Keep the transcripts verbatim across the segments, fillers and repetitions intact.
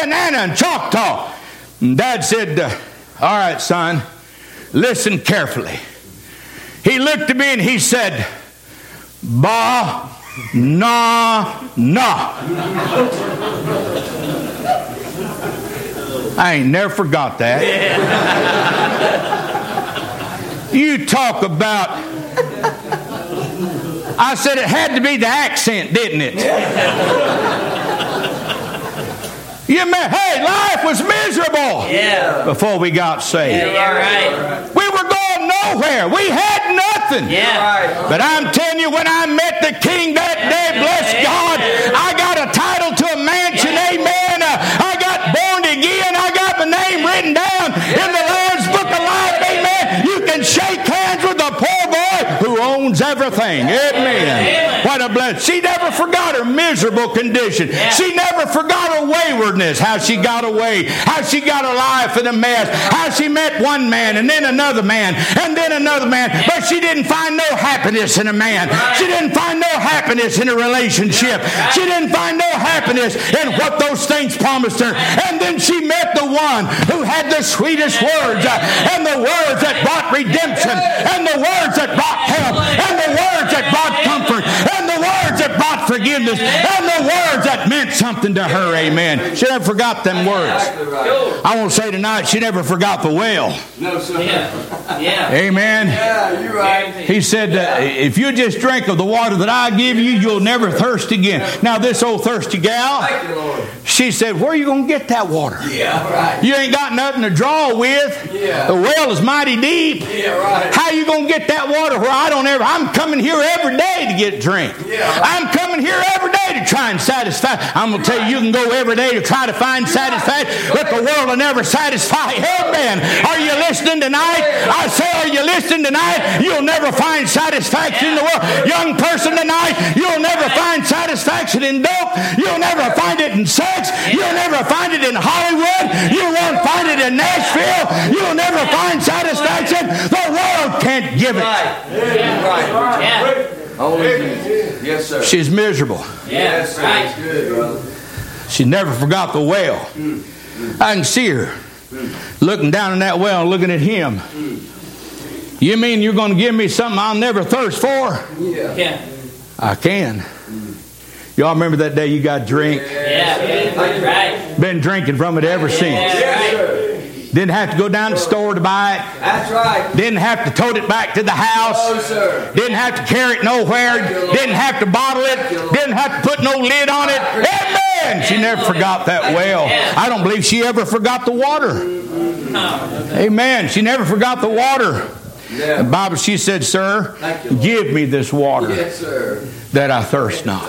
banana in Choctaw. And Dad said, uh, all right, son, listen carefully. He looked at me and he said, ba, na, na. I ain't never forgot that. You talk about, I said it had to be the accent, didn't it? You mean, hey, life was miserable yeah. before we got saved. Yeah, yeah, right. We were going nowhere. We had nothing. Yeah. But I'm telling you, when I met the King that day, bless God, I got a title to a mansion. Amen. Uh, I got born again. I got my name written down in the Lamb's Book of Life. Amen. You can shake hands with the poor boy who owns everything. Amen. What a blessing. She never forgot her miserable condition. She never forgot her waywardness, how she got away, how she got her life in a mess, how she met one man and then another man and then another man, but she didn't find no happiness in a man. She didn't find no happiness in a relationship. She didn't find no happiness in what those things promised her. And then she met the one who had the sweetest words uh, and the words that brought redemption and the words that brought help and the words that brought comfort and the words that brought forgiveness and the words that meant something to her. Amen. She never forgot them words. I want to say tonight, she never forgot the well. No, sir. Yeah. Yeah. Amen. Yeah, you're right. He said, uh, if you just drink of the water that I give you, you'll never thirst again. Now, this old thirsty gal, she said, where are you going to get that water? Yeah, right. You ain't got nothing to draw with. Yeah. The well is mighty deep. Yeah, right. How you going to get that water where I don't ever, I'm coming here every day to get a drink. Yeah, right. I'm coming here every day to try and satisfy. I'm going to tell you, you can go every day to try to find satisfaction, but the world will never satisfy. Amen. Are you listening tonight? I say, are you listening tonight? You'll never find satisfaction in the world. Young person tonight, you'll never find satisfaction in dope. You'll never find it in sex. You'll never find it in Hollywood. You won't find it in Nashville. You'll never find satisfaction. The world can't give it. Right. Yeah. Yes, sir. She's miserable. Yes, right. Good, brother. She never forgot the well. I can see her looking down in that well and looking at him. You mean you're going to give me something I'll never thirst for? Yeah. Yeah. I can. Y'all remember that day you got a drink? Yeah, right. Been drinking from it ever since. Yeah, right. Didn't have to go down to the store to buy it. That's right. Didn't have to tote it back to the house. No, sir. Didn't have to carry it nowhere. Didn't have to bottle it. Didn't have to put no lid on it. Amen. She never forgot that well. I don't believe she ever forgot the water. Amen. She never forgot the water. The Bible, she said, sir, give me this water that I thirst not.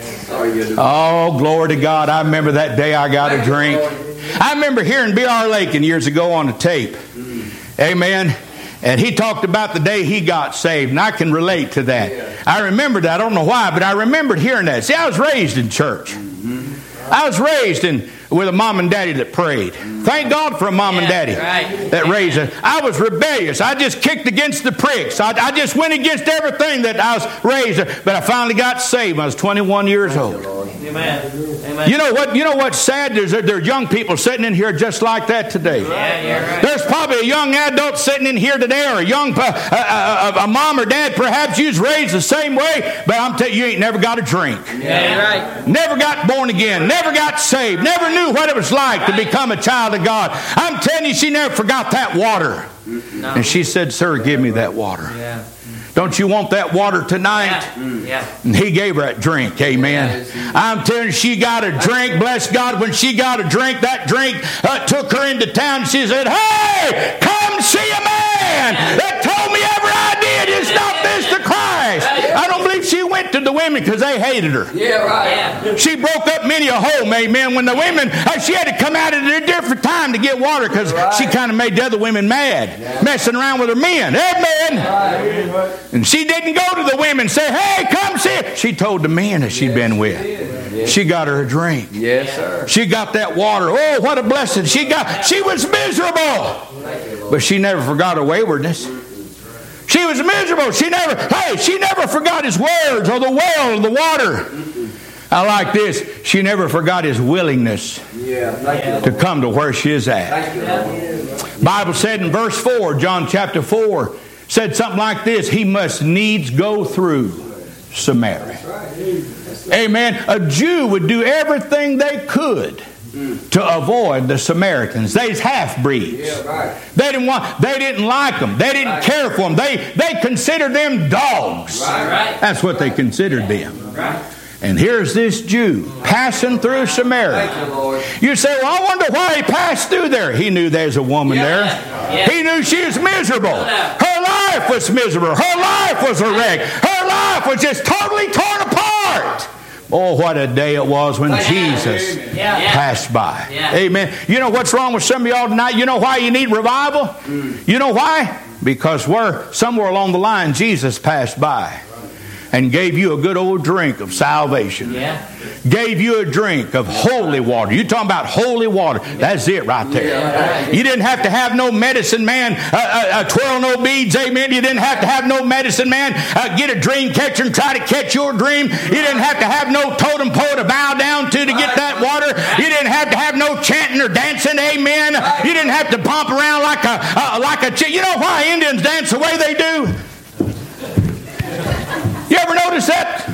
Oh, glory to God. I remember that day I got a drink. I remember hearing B R Lakin years ago on a tape. Amen. And he talked about the day he got saved. And I can relate to that. I remember that. I don't know why, but I remembered hearing that. See, I was raised in church. I was raised in with a mom and daddy that prayed. Thank God for a mom and daddy that raised us. I was rebellious. I just kicked against the pricks. I, I just went against everything that I was raised. But I finally got saved when I was twenty-one years old. Amen. Amen. You know what? You know what's sad? There's there are young people sitting in here just like that today. Yeah, you're right. There's probably a young adult sitting in here today, or a young uh, uh, a mom or dad. Perhaps you was raised the same way, but I'm telling you, you ain't never got a drink. Yeah, you're right. Never got born again. Never got saved. Never knew what it was like to become a child of God. I'm telling you, she never forgot that water. No. And she said, "Sir, give me that water." Yeah. Don't you want that water tonight? Yeah. Yeah. And he gave her that drink. Amen. I'm telling you, she got a drink. Bless God. When she got a drink, that drink uh, took her into town. She said, "Hey, come see a man that told me every I did is not this to Christ." I don't believe she went to the women because they hated her. Yeah, right. She broke up many a home, amen. When the women, uh, she had to come out at a different time to get water because right. she kind of made the other women mad, yeah. messing around with her men. Amen. Right. And she didn't go to the women and say, "Hey, come see it." She told the men that she'd yes, been with. Yes. She got her a drink. Yes, sir. She got that water. Oh, what a blessing. She got. She was miserable, but she never forgot her waywardness. She was miserable. She never, hey, she never forgot his words or the well or the water. I like this. She never forgot his willingness Yeah, thank you, to Lord. come to where she is at. Thank you, Lord. Bible said in verse four, John chapter four, said something like this: he must needs go through Samaria. Amen. A Jew would do everything they could to avoid the Samaritans. They's half-breeds. Yeah, right. They didn't want. They didn't like them. They didn't care for them. They they considered them dogs. Right. That's what they considered them. Right. And here's this Jew passing through Samaria. Thank you, Lord. You say, well, I wonder why he passed through there. He knew there's a woman there. Yeah. He knew she was miserable. Her life was miserable. Her life was a wreck. Her life was just totally torn apart. Oh, what a day it was when Jesus Yeah. Yeah. passed by. Yeah. Amen. You know what's wrong with some of y'all tonight? You know why you need revival? You know why? Because where somewhere along the line Jesus passed by and gave you a good old drink of salvation. Yeah. Gave you a drink of holy water. You're talking about holy water. That's it right there. You didn't have to have no medicine man uh, uh, uh, twirl no beads, amen. You didn't have to have no medicine man uh, get a dream catcher and try to catch your dream. You didn't have to have no totem pole to bow down to to get that water. You didn't have to have no chanting or dancing, amen. You didn't have to bump around like a uh, like a chick. You know why Indians dance the way they do? You ever notice that?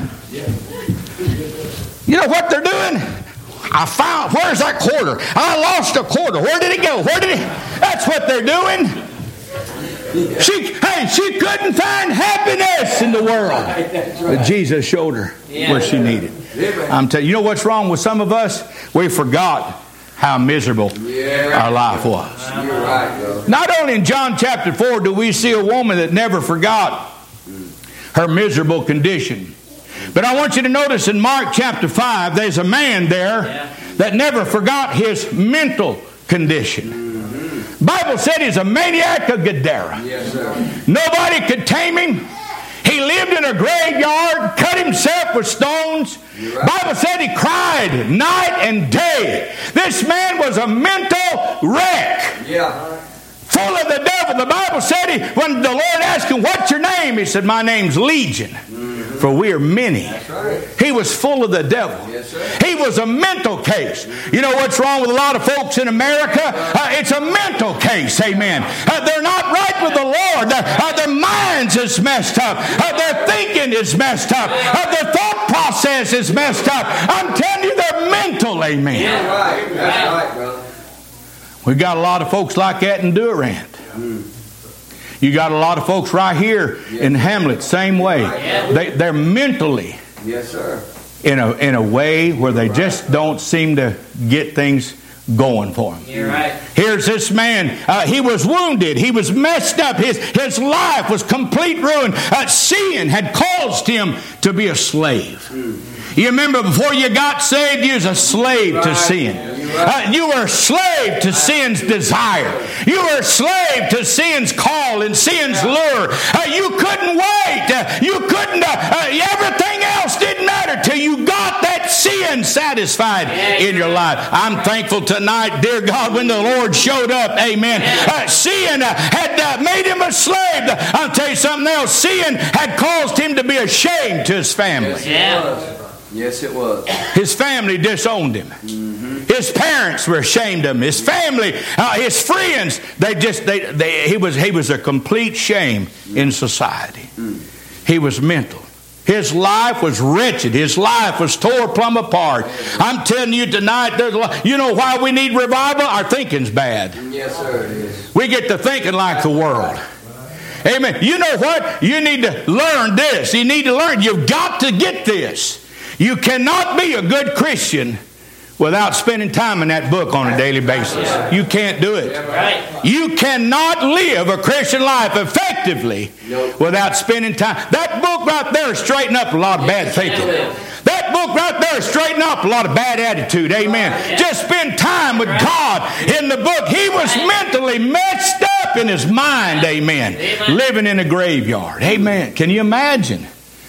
You know what they're doing? I found, where's that quarter? I lost a quarter. Where did it go? Where did it? That's what they're doing. She, hey, she couldn't find happiness in the world. But Jesus showed her where she needed. I'm telling you, you know what's wrong with some of us? We forgot how miserable our life was. You're right, bro. Not only in John chapter four do we see a woman that never forgot her miserable condition, but I want you to notice in Mark chapter five, there's a man there Yeah. that never forgot his mental condition. Mm-hmm. Bible said he's a maniac of Gadara. Yes, sir. Nobody could tame him. He lived in a graveyard, cut himself with stones. Right. Bible said he cried night and day. This man was a mental wreck. Yeah. Full of the devil. The Bible said he, when the Lord asked him, what's your name? He said, my name's Legion, mm-hmm. for we are many. That's right. He was full of the devil. Yes, sir. He was a mental case. You know what's wrong with a lot of folks in America? Uh, it's a mental case, amen. Uh, they're not right with the Lord. Their, uh, their minds is messed up. Uh, their thinking is messed up. Uh, their thought process is messed up. I'm telling you, they're mental, amen. You're right. That's right, brother. We got a lot of folks like that in Durant. You got a lot of folks right here in Hamlet, same way. They, they're mentally Yes, sir. in a in a way where they just don't seem to get things going for them. You're right. Here's this man. Uh, he was wounded. He was messed up. His his life was complete ruin. Uh, sin had caused him to be a slave. You remember before you got saved, you was a slave to sin. Uh, you were a slave to sin's desire. You were a slave to sin's call and sin's lure. Uh, you couldn't wait. Uh, you couldn't. Uh, uh, everything else didn't matter till you got that sin satisfied in your life. I'm thankful tonight, dear God, when the Lord showed up. Amen. Uh, sin uh, had uh, made him a slave. I'll tell you something else. Sin had caused him to be ashamed to his family. Yeah. Yes, it was. His family disowned him. Mm-hmm. His parents were ashamed of him. His family, uh, his friends, they just they, they he was he was a complete shame in society. Mm. He was mental. His life was wretched. His life was tore plumb apart. I'm telling you tonight, there's a lot, you know why we need revival? Our thinking's bad. Yes, sir, it is. We get to thinking like the world. Amen. You know what? You need to learn this. You need to learn. You've got to get this. You cannot be a good Christian without spending time in that book on a daily basis. You can't do it. Right. You cannot live a Christian life effectively without spending time. That book right there straighten up a lot of bad thinking. That book right there straighten up a lot of bad attitude. Amen. Just spend time with God in the book. He was mentally messed up in his mind. Amen. Living in a graveyard. Amen. Can you imagine?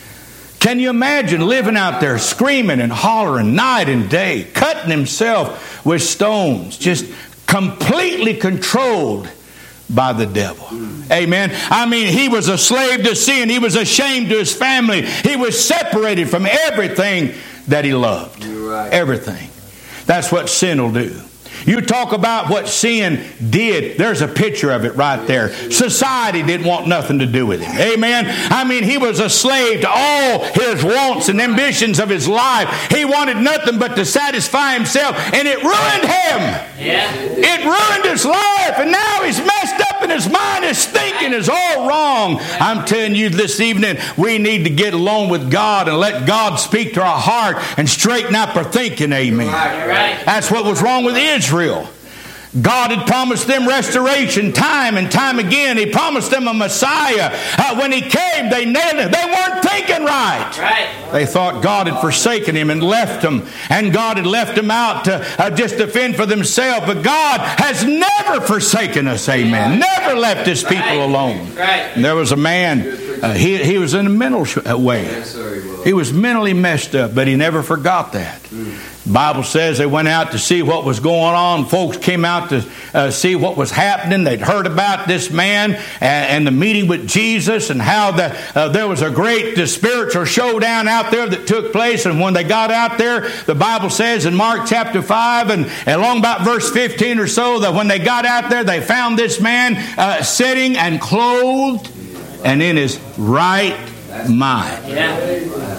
Can you imagine living out there screaming and hollering night and day, cutting himself with stones, just completely controlled by the devil? Amen. I mean, he was a slave to sin. He was ashamed to his family. He was separated from everything that he loved. You're right. Everything. That's what sin will do. You talk about what sin did. There's a picture of it right there. Society didn't want nothing to do with him. Amen. I mean, he was a slave to all his wants and ambitions of his life. He wanted nothing but to satisfy himself, and it ruined him. Yeah. It ruined his life, and now he's messed up, and his mind is thinking is all wrong. I'm telling you this evening, we need to get alone with God and let God speak to our heart and straighten up our thinking. Amen. You're right. That's what was wrong with Israel. God had promised them restoration time and time again. He promised them a Messiah. Uh, when he came, they nailed him. They weren't thinking right. Right. They thought God had forsaken him and left them. And God had left them out to uh, just to fend for themselves. But God has never forsaken us. Amen. Never left his people alone. Right. And there was a man, uh, he, he was in a mental sh- way. Yes, sir, he was. He was mentally messed up, but he never forgot that. The Bible says they went out to see what was going on. Folks came out to uh, see what was happening. They'd heard about this man and, and the meeting with Jesus and how the, uh, there was a great uh, spiritual showdown out there that took place. And when they got out there, the Bible says in Mark chapter five and, and along about verse fifteen or so, that when they got out there, they found this man uh, sitting and clothed and in his right mind. Yeah.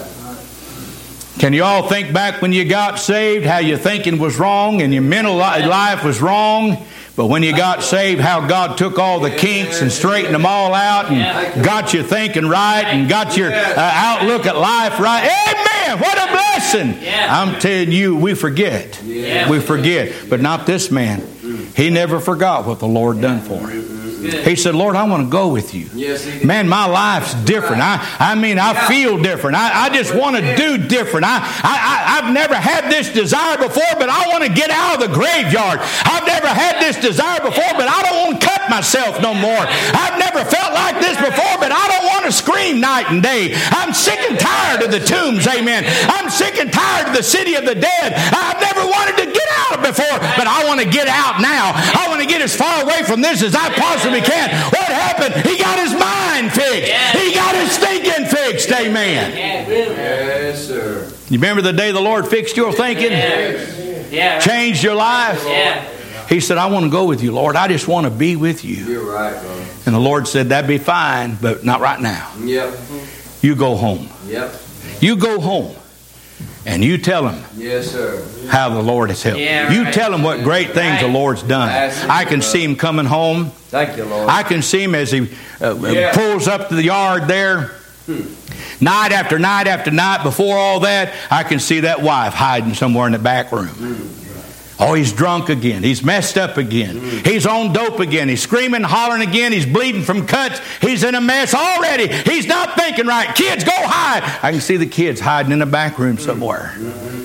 Can you all think back when you got saved, how your thinking was wrong and your mental life was wrong? But when you got saved, how God took all the kinks and straightened them all out and got you thinking right and got your uh, outlook at life right. Amen. What a blessing. I'm telling you, we forget. We forget. But not this man. He never forgot what the Lord done for him. He said, Lord, I want to go with you. Yes, he did. Man, my life's different. I, I mean, I feel different. I, I just want to do different. I, I, I've never had this desire before, but I want to get out of the graveyard. I've never had this desire before, but I don't want to cut myself no more. I've never felt like this before, but I don't want to scream night and day. I'm sick and tired of the tombs, amen. I'm sick and tired of the city of the dead. I've never wanted to get out before, but I want to get out now. I want to get as far away from this as I possibly can. What happened? He got his mind fixed. He got his thinking fixed, amen. Yes, sir. You remember the day the Lord fixed your thinking? Yeah. Changed your life? Yeah. He said, I want to go with you, Lord. I just want to be with you. You're right, brother. And the Lord said, that'd be fine, but not right now. Yep. You go home. Yep. You go home. And you tell him Yes, sir. how the Lord has helped. Yeah, you right. tell him what great things the Right. Lord's done. That's it, I can brother. see him coming home. Thank you, Lord. I can see him as he uh, Yeah. pulls up to the yard there. Night after night after night. Before all that, I can see that wife hiding somewhere in the back room. Oh, he's drunk again. He's messed up again. He's on dope again. He's screaming, hollering again. He's bleeding from cuts. He's in a mess already. He's not thinking right. Kids, go hide. I can see the kids hiding in the back room somewhere.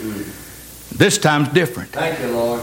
This time's different. Thank you, Lord.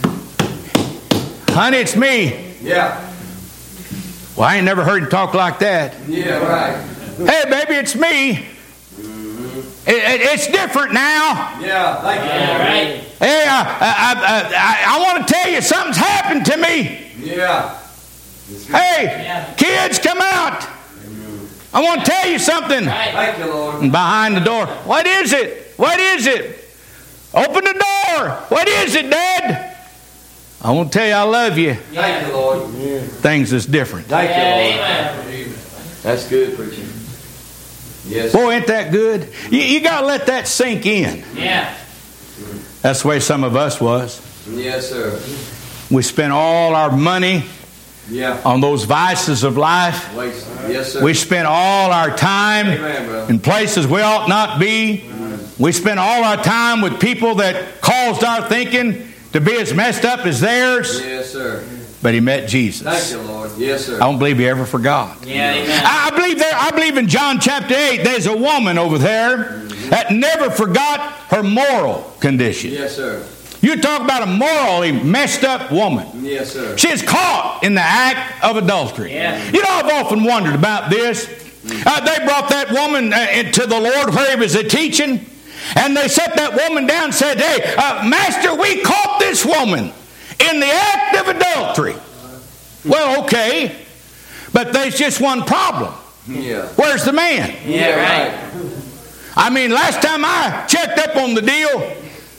Honey, it's me. Yeah. Well, I ain't never heard him talk like that. Yeah, right. Hey, baby, it's me. It, it, it's different now. Yeah, thank you, Yeah, Lord. right. Hey, I, I, I, I, I want to tell you something's happened to me. Yeah. Hey, Yeah. kids, come out. I want to tell you something. Right. Thank you, Lord. And behind the door, what is it? What is it? Open the door. What is it, Dad? I want to tell you I love you. Thank you, Lord. Things is different. Thank you, Lord. Amen. That's good, preacher. Yes. Boy, ain't that good? You, you got to let that sink in. Yeah. That's the way some of us was. Yes, sir. We spent all our money Yeah. on those vices of life. Waste. Yes, sir. We spent all our time Amen, brother. in places we ought not be. We spent all our time with people that caused our thinking to be as messed up as theirs. Yes, sir. But he met Jesus. Thank you, Lord. Yes, sir. I don't believe he ever forgot. Yeah, amen. I I believe there. I believe in John chapter eight. There's a woman over there that never forgot her moral condition. Yes, sir. You talk about a morally messed up woman. Yes, sir. She is caught in the act of adultery. Yeah. You know, I've often wondered about this. Uh, they brought that woman uh, into the Lord where he was a teaching, and they set that woman down and said, "Hey, uh, Master, we caught this woman in the act of adultery." Well, okay, but there's just one problem. Yeah. Where's the man? Yeah, right. I mean, last time I checked up on the deal, adultery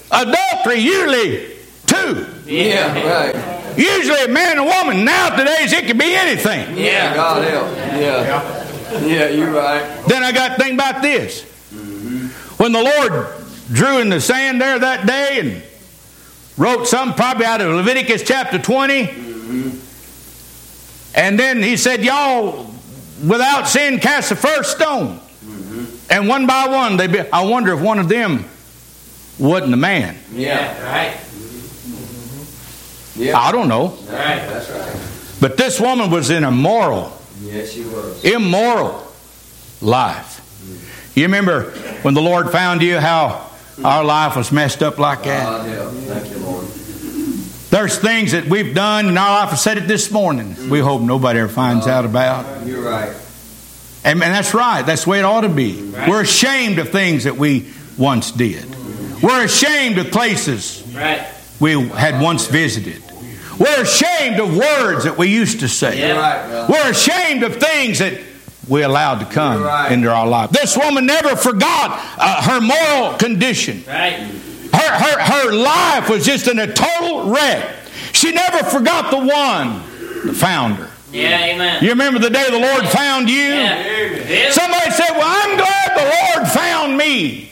adultery, usually two. Yeah, right. Usually a man and a woman. Nowadays it can be anything. Yeah. God help. Yeah. Yeah, you're right. Then I got to think about this. Mm-hmm. When the Lord drew in the sand there that day and wrote something probably out of Leviticus chapter twenty. Mm-hmm. And then he said, y'all without sin cast the first stone. Mm-hmm. And one by one, they be, I wonder if one of them wasn't a man. Yeah, right. Yeah. I don't know. Right. That's right. But this woman was in a moral, yes, she was. immoral life. Mm-hmm. You remember when the Lord found you, how our life was messed up like that? God help. Thank you, Lord. There's things that we've done in our life. I said it this morning. Mm-hmm. We hope nobody ever finds uh, out about. You're right. And, and that's right. That's the way it ought to be. Right. We're ashamed of things that we once did. Mm-hmm. We're ashamed of places right. we had once visited. We're ashamed of words that we used to say. Yeah. Right, we're ashamed of things that we allowed to come right. into our life. This woman never forgot uh, her moral condition. Right. Her, her, her life was just in a total wreck. She never forgot the one that found her. Yeah, amen. You remember the day the Lord found you? Yeah. Somebody said, well, I'm glad the Lord found me.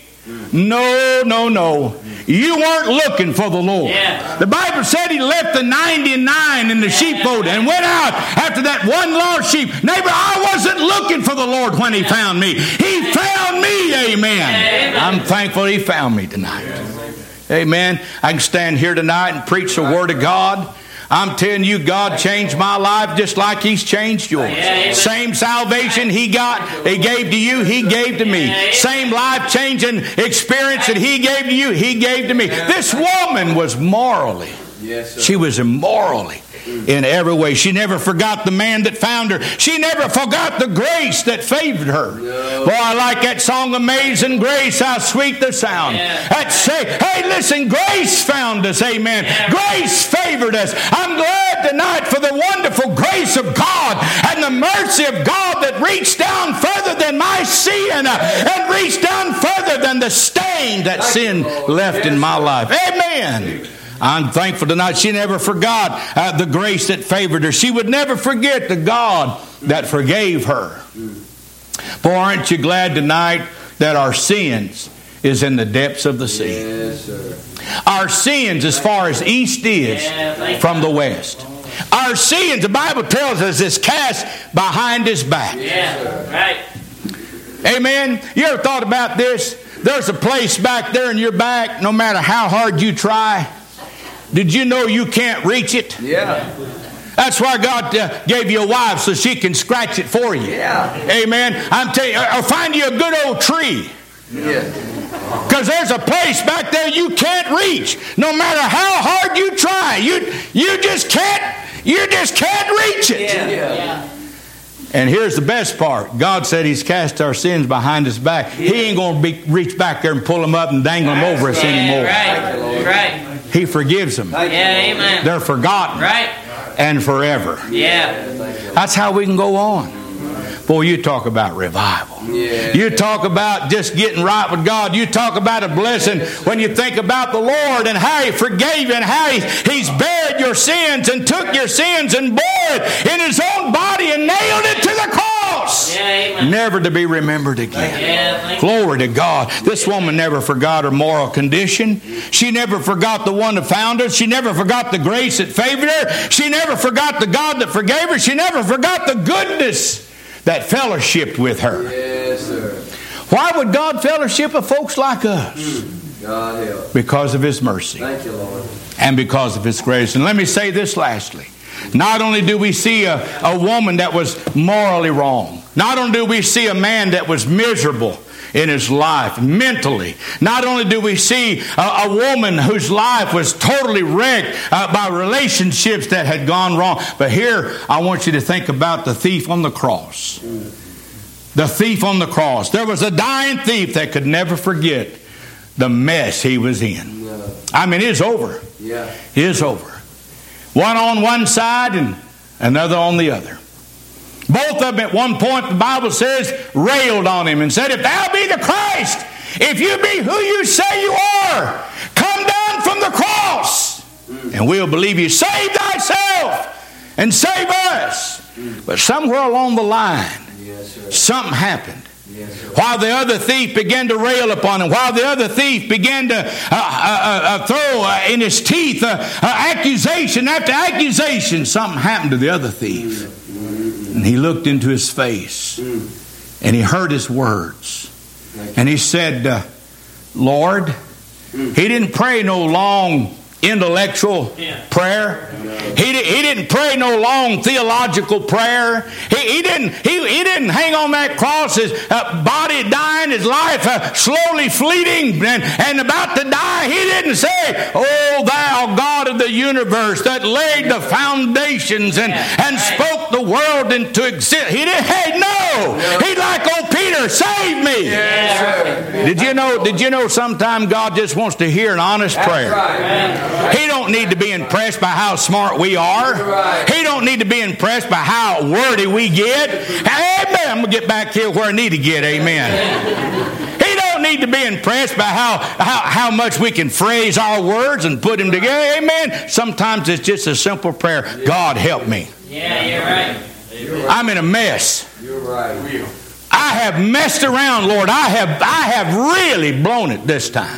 No, no, no. You weren't looking for the Lord. Yeah. The Bible said he left the ninety-nine in the sheepfold and went out after that one lost sheep. Neighbor, I wasn't looking for the Lord when he found me. He found me, amen. Amen. I'm thankful he found me tonight. Amen. I can stand here tonight and preach the Word of God. I'm telling you, God changed my life just like He's changed yours. Yeah, same salvation He got, He gave to you, He gave to me. Yeah, same life-changing experience that He gave to you, He gave to me. This woman was morally, yes, sir. she was immorally in every way. She never forgot the man that found her. She never forgot the grace that favored her. No. Boy, I like that song, Amazing Grace, how sweet the sound. Yeah. That say, hey, listen, grace found us, amen. Yeah. Grace favored us. I'm glad tonight for the wonderful grace of God and the mercy of God that reached down further than my sin uh, and reached down further than the stain that sin left in my life. Amen. I'm thankful tonight she never forgot uh, the grace that favored her. She would never forget the God that forgave her. Boy, aren't you glad tonight that our sins is in the depths of the sea? Yes, sir. Our sins as far as east is Yeah, from the west. Our sins, the Bible tells us, is cast behind His back. Yeah, right. Amen. You ever thought about this? There's a place back there in your back, no matter how hard you try. Did you know you can't reach it? Yeah. That's why God uh, gave you a wife so she can scratch it for you. Yeah. Amen. I'm telling you, or find you a good old tree. Yeah. Because there's a place back there you can't reach. No matter how hard you try, you you just can't. You just can't reach it. Yeah. Yeah. And here's the best part. God said He's cast our sins behind His back. He ain't going to be reach back there and pull them up and dangle them over us Yeah, anymore. right. Right. He forgives them. Yeah, amen. They're forgotten. Right. And forever. Yeah. That's how we can go on. Boy, you talk about revival. Yeah. You talk about just getting right with God. You talk about a blessing when you think about the Lord and how He forgave you and how he, He's buried your sins and took your sins and bore it in His own body and nailed it to the cross. Yeah, amen. Never to be remembered again. Yeah, thank you. Glory to God. This woman never forgot her moral condition. She never forgot the one that found her. She never forgot the grace that favored her. She never forgot the God that forgave her. She never forgot the goodness that fellowshipped with her. Yes, sir. Why would God fellowship with folks like us? God help. Because of His mercy Thank you, Lord. and because of His grace. And let me say this lastly. Not only do we see a, a woman that was morally wrong. Not only do we see a man that was miserable in his life mentally. Not only do we see a, a woman whose life was totally wrecked uh, by relationships that had gone wrong. But here I want you to think about the thief on the cross. The thief on the cross. There was a dying thief that could never forget the mess he was in. I mean, it's over. Yeah. It's over. One on one side and another on the other. Both of them at one point, the Bible says, railed on Him and said, if Thou be the Christ, if You be who You say You are, come down from the cross, and we'll believe you. Save thyself and save us. But somewhere along the line, something happened. While the other thief began to rail upon him, while the other thief began to uh, uh, uh, throw uh, in his teeth uh, uh, accusation after accusation, something happened to the other thief. And he looked into his face, and he heard his words. And he said, uh, Lord, he didn't pray no long intellectual prayer. He, he didn't pray no long theological prayer. He, he didn't he, he didn't hang on that cross, his uh, body dying, his life uh, slowly fleeting and, and about to die. He didn't say, oh, thou God of the universe that laid the foundations and, and spoke the world into existence. He didn't, hey, no. He like old Peter, save me. Did you know, did you know sometimes God just wants to hear an honest prayer? He don't need to be impressed by how smart we are. He don't need to be impressed by how wordy we get. Amen. I'm going to get back here where I need to get. Amen. He don't need to be impressed by how, how, how much we can phrase our words and put them together. Amen. Sometimes it's just a simple prayer. God help me. Yeah, you're right. You're right. I'm in a mess. You're right. I have messed around, Lord. I have, I have really blown it this time.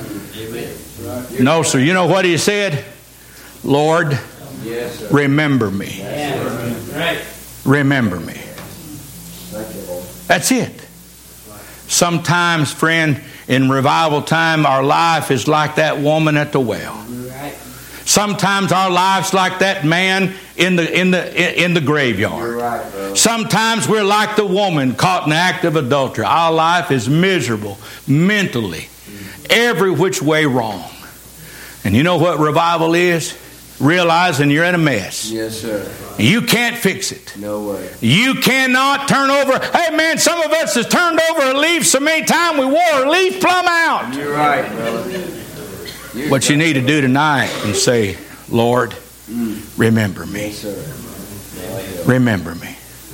No, sir. You know what he said? Lord, yes, remember me. Yeah. Right. Remember me. That's it. Sometimes, friend, in revival time, our life is like that woman at the well. Right. Sometimes our life's like that man in the in the in the graveyard. Right, sometimes we're like the woman caught in the act of adultery. Our life is miserable, mentally, every which way wrong. And you know what revival is? Realizing you're in a mess. Yes, sir. You can't fix it. No way. You cannot turn over. Hey, man, some of us has turned over a leaf so many times we wore a leaf plumb out. You're right, brother. You're What you need to do tonight and say, Lord, remember me. Yes, sir. Remember me.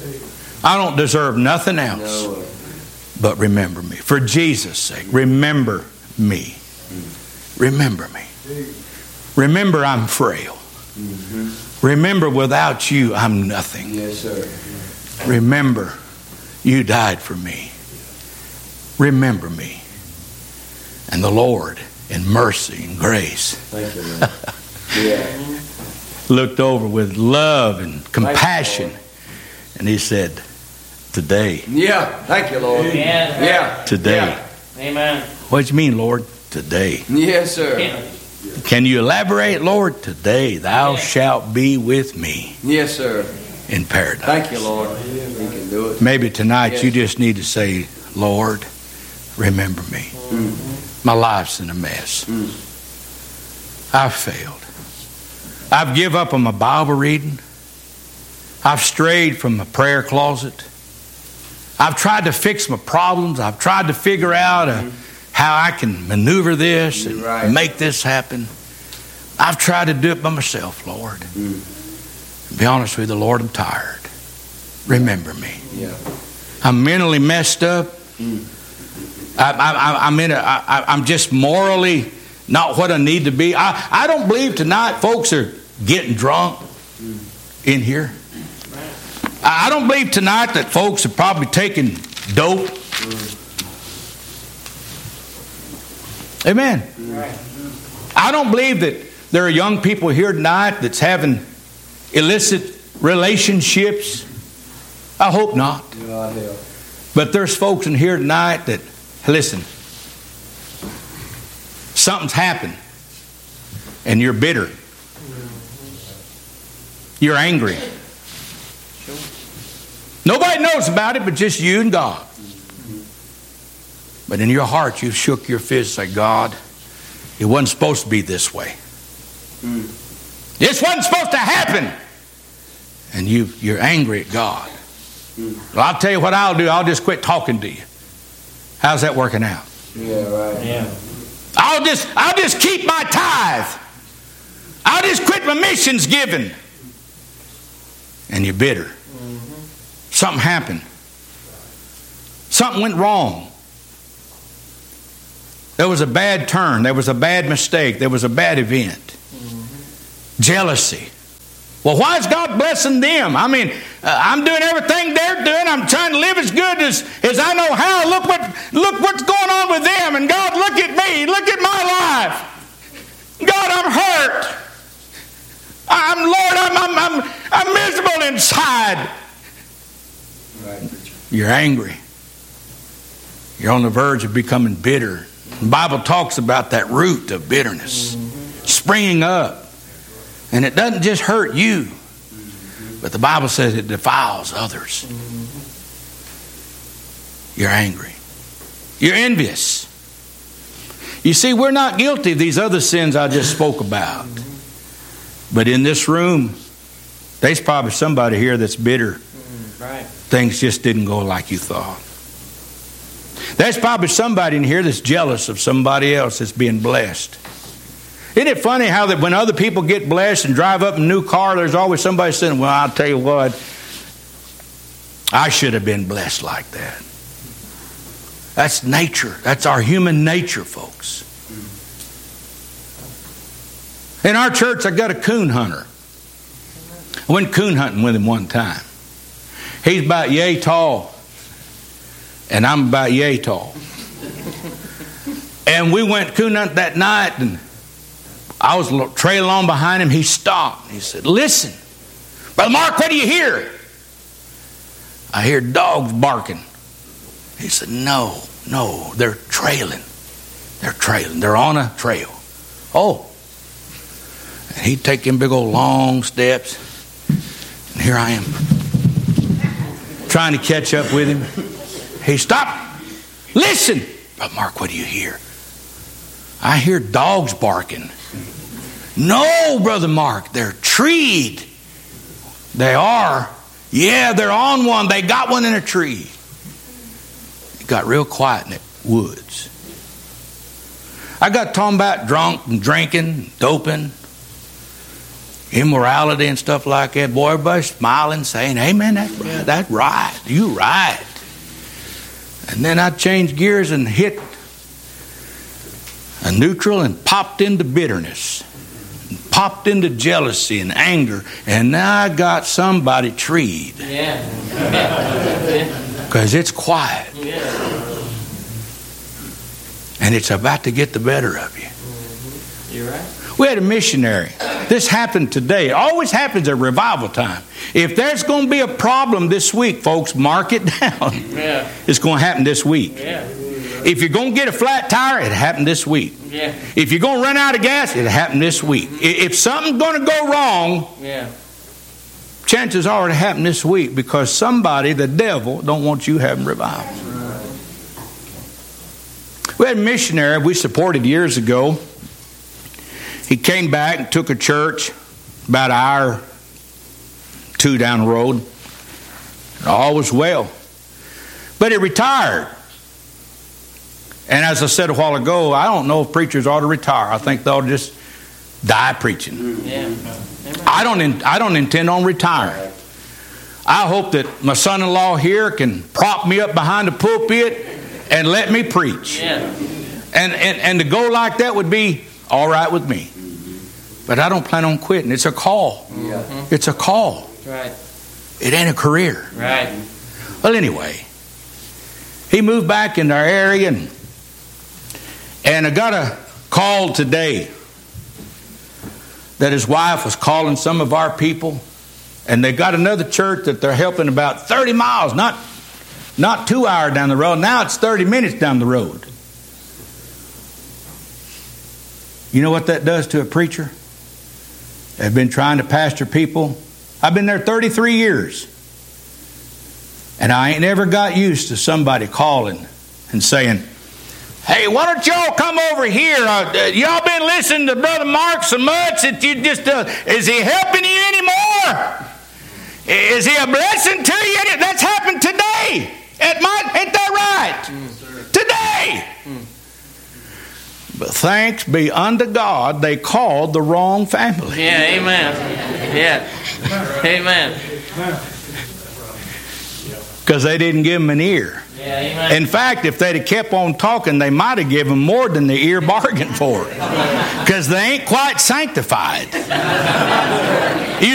I don't deserve nothing else, No way. but remember me. For Jesus' sake, remember me. Remember me. Remember I'm frail. Mm-hmm. Remember without you I'm nothing. Yes, sir. Remember you died for me. Remember me. And the Lord in mercy and grace Thank you, man. Yeah. looked over with love and compassion, and he said, today. Yeah. Thank you, Lord. Yeah. Yeah. Today. Yeah. Amen. What do you mean, Lord? Today. Yes, sir. Yeah. Can you elaborate, Lord? Today thou Yeah. shalt be with me Yes, sir. in paradise. Thank you, Lord. You can do it. Maybe tonight Yes. you just need to say, Lord, remember me. Mm. My life's in a mess. Mm. I've failed. I've give up on my Bible reading. I've strayed from my prayer closet. I've tried to fix my problems. I've tried to figure out uh, how I can maneuver this and Right. make this happen. I've tried to do it by myself, Lord. Mm. To be honest with you, Lord, I'm tired. Remember me. Yeah. I'm mentally messed up. Mm. I, I, I'm in a, I, I'm just morally not what I need to be. I, I don't believe tonight folks are getting drunk in here. I, I don't believe tonight that folks are probably taking dope. Amen. I don't believe that there are young people here tonight that's having illicit relationships. I hope not. God help. But there's folks in here tonight that, listen, something's happened and you're bitter. You're angry. Nobody knows about it but just you and God. But in your heart you've shook your fist and said, God, it wasn't supposed to be this way. Mm. This wasn't supposed to happen. And you, you're angry at God. Well, I'll tell you what I'll do. I'll just quit talking to you. How's that working out? Yeah, right. Yeah. I'll just I'll just keep my tithe. I'll just quit my missions giving. And you're bitter. Mm-hmm. Something happened. Something went wrong. There was a bad turn. There was a bad mistake. There was a bad event. Mm-hmm. Jealousy. Well, why is God blessing them? I mean, uh, I'm doing everything they're doing. I'm trying to live as good as, as I know how. Look what look what's going on with them. And God, look at me. Look at my life. God, I'm hurt. I'm Lord. I'm I'm I'm, I'm miserable inside. You're angry. You're on the verge of becoming bitter. The Bible talks about that root of bitterness mm-hmm. springing up. And it doesn't just hurt you, but the Bible says it defiles others. You're angry. You're envious. You see, we're not guilty of these other sins I just spoke about. But in this room, there's probably somebody here that's bitter. Right. Things just didn't go like you thought. There's probably somebody in here that's jealous of somebody else that's being blessed. Isn't it funny how that when other people get blessed and drive up in a new car, there's always somebody saying, well, I'll tell you what, I should have been blessed like that. That's nature. That's our human nature, folks. In our church, I got a coon hunter. I went coon hunting with him one time. He's about yay tall, and I'm about yay tall. And we went coon hunting that night, and I was trailing on behind him. He stopped. He said, listen, Brother Mark, what do you hear? I hear dogs barking. He said, no, no, they're trailing. They're trailing. They're on a trail. Oh. And he'd take them big old long steps. And here I am, trying to catch up with him. He stopped. Listen, Brother Mark, what do you hear? I hear dogs barking. No, Brother Mark, they're treed. They are. Yeah, they're on one. They got one in a tree. It got real quiet in the woods. I got talking about drunk and drinking, doping, immorality and stuff like that. Boy, everybody's smiling, saying, amen, that's right, that's right, you right. And then I changed gears and hit a neutral and popped into bitterness. Popped into jealousy and anger, and now I got somebody treed. Yeah. Because it's quiet. Yeah. And it's about to get the better of you. Mm-hmm. You're right. We had a missionary. This happened today. It always happens at revival time. If there's going to be a problem this week, folks, mark it down. Yeah. It's going to happen this week. Yeah. If you're going to get a flat tire, it happened this week. Yeah. If you're going to run out of gas, it happened this week. If something's going to go wrong, yeah. chances are it happened this week because somebody, the devil, don't want you having revival. We had a missionary we supported years ago. He came back and took a church about an hour, two down the road. And all was well. But he retired. And as I said a while ago, I don't know if preachers ought to retire. I think they ought to just die preaching. Yeah. I don't. In, I don't intend on retiring. I hope that my son-in-law here can prop me up behind the pulpit and let me preach. Yeah. And and and to go like that would be all right with me. But I don't plan on quitting. It's a call. Mm-hmm. It's a call. Right. It ain't a career. Right. Well, anyway, he moved back in our area and. And I got a call today that his wife was calling some of our people, and they got another church that they're helping about thirty miles, not, not two hours down the road. Now it's thirty minutes down the road. You know what that does to a preacher? They've been trying to pastor people. I've been there thirty-three years. And I ain't never got used to somebody calling and saying, hey, why don't y'all come over here? Uh, y'all been listening to Brother Mark so much that you just, uh, is he helping you anymore? Is he a blessing to you? That's happened today. At my, ain't that right? Mm, today. Mm. But thanks be unto God, they called the wrong family. Yeah, amen. Yeah. Amen. Because they didn't give them an ear. Yeah, in fact, if they'd have kept on talking, they might have given more than the ear bargained for. Because they ain't quite sanctified. You